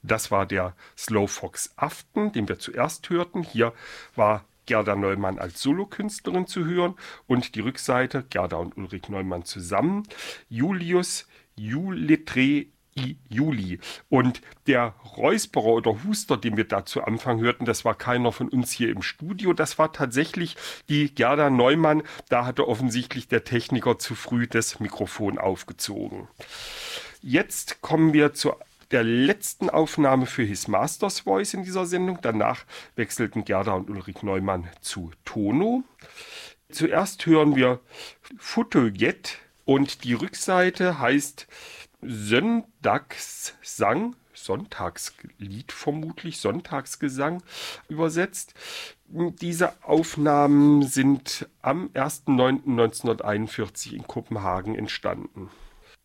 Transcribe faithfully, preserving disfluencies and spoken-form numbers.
Das war der Slow Fox Afton, den wir zuerst hörten. Hier war Gerda Neumann als Solokünstlerin zu hören und die Rückseite, Gerda und Ulrich Neumann zusammen, Julius Juletre I Juli. Und der Räusperer oder Huster, den wir da zu Anfang hörten, das war keiner von uns hier im Studio, das war tatsächlich die Gerda Neumann. Da hatte offensichtlich der Techniker zu früh das Mikrofon aufgezogen. Jetzt kommen wir zu der letzten Aufnahme für His Master's Voice in dieser Sendung. Danach wechselten Gerda und Ulrich Neumann zu Tono. Zuerst hören wir Fotojet und die Rückseite heißt Söndagssang, Sonntagslied vermutlich, Sonntagsgesang übersetzt. Diese Aufnahmen sind am ersten neunten neunzehnhunderteinundvierzig in Kopenhagen entstanden.